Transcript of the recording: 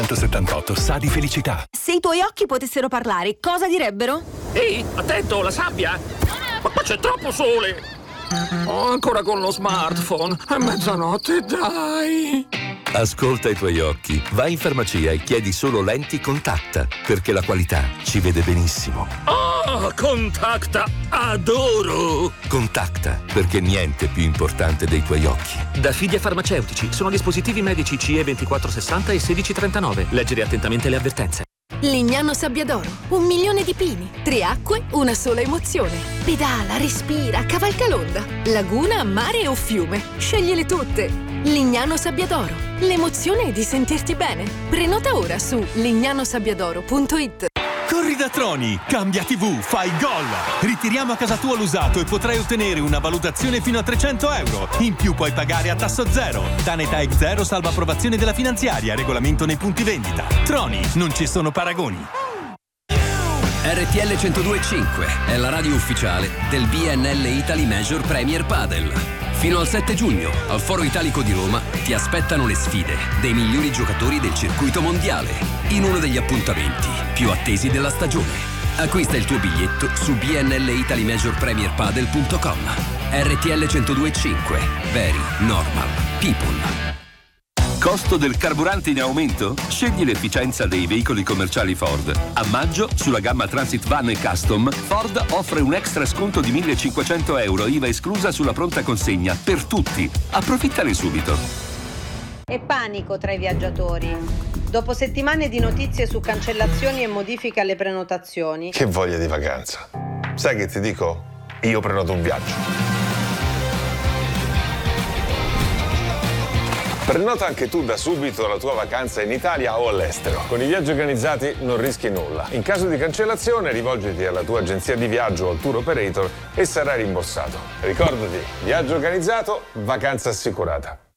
178 sa di felicità. Se i tuoi occhi potessero parlare, cosa direbbero? Ehi, attento, la sabbia! Ma qua c'è troppo sole! Oh, ancora con lo smartphone. È mezzanotte, dai! Ascolta i tuoi occhi. Vai in farmacia e chiedi solo lenti Contacta, perché la qualità ci vede benissimo. Oh, Contacta! Adoro! Contacta, perché niente è più importante dei tuoi occhi. Da Fidia Farmaceutici. Sono dispositivi medici CE 2460 e 1639. Leggere attentamente le avvertenze. Lignano Sabbiadoro, 1 milione di pini, 3 acque, una sola emozione. Pedala, respira, cavalca l'onda. Laguna, mare o fiume. Scegliele tutte. Lignano Sabbiadoro, l'emozione di sentirti bene. Prenota ora su lignanosabbiadoro.it. Corri da Troni, cambia TV, fai gol! Ritiriamo a casa tua l'usato e potrai ottenere una valutazione fino a 300 euro. In più puoi pagare a tasso zero. Danetag Zero salva approvazione della finanziaria, regolamento nei punti vendita. Troni, non ci sono paragoni. RTL 102.5 è la radio ufficiale del BNL Italy Major Premier Padel. Fino al 7 giugno, al Foro Italico di Roma, ti aspettano le sfide dei migliori giocatori del circuito mondiale, in uno degli appuntamenti più attesi della stagione. Acquista il tuo biglietto su bnlitalymajorpremierpadel.com. RTL 102.5, Very Normal People. Costo del carburante in aumento? Scegli l'efficienza dei veicoli commerciali Ford. A maggio, sulla gamma Transit Van e Custom, Ford offre un extra sconto di 1.500 euro, IVA esclusa sulla pronta consegna, per tutti. Approfittane subito. E panico tra i viaggiatori. Dopo settimane di notizie su cancellazioni e modifiche alle prenotazioni. Che voglia di vacanza. Sai che ti dico? Io prenoto un viaggio. Prenota anche tu da subito la tua vacanza in Italia o all'estero. Con i viaggi organizzati non rischi nulla. In caso di cancellazione rivolgiti alla tua agenzia di viaggio o al tour operator e sarai rimborsato. Ricordati, viaggio organizzato, vacanza assicurata.